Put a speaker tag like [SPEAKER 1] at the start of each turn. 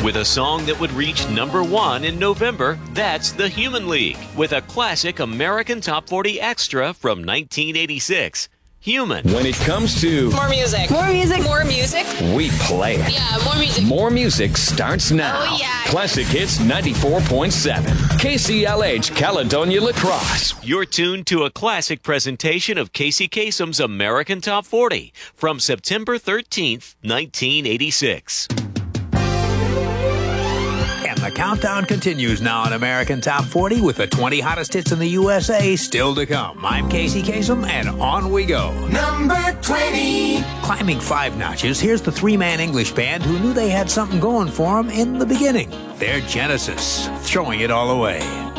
[SPEAKER 1] With a song that would reach #1 in November, that's The Human League, with a classic American Top 40 extra from 1986. Human.
[SPEAKER 2] When it comes to
[SPEAKER 3] more music,
[SPEAKER 2] we play it.
[SPEAKER 3] Yeah, more music.
[SPEAKER 2] More music starts now.
[SPEAKER 3] Oh, yeah.
[SPEAKER 2] Classic Hits 94.7. KCLH Caledonia Lacrosse.
[SPEAKER 1] You're tuned to a classic presentation of Casey Kasem's American Top 40 from September 13th, 1986.
[SPEAKER 4] And the countdown continues now on American Top 40 with the 20 hottest hits in the USA still to come. I'm Casey Kasem, and on we go.
[SPEAKER 5] Number 20.
[SPEAKER 4] Climbing 5 notches, here's the 3-man English band who knew they had something going for them in the beginning. They're Genesis, throwing it all away.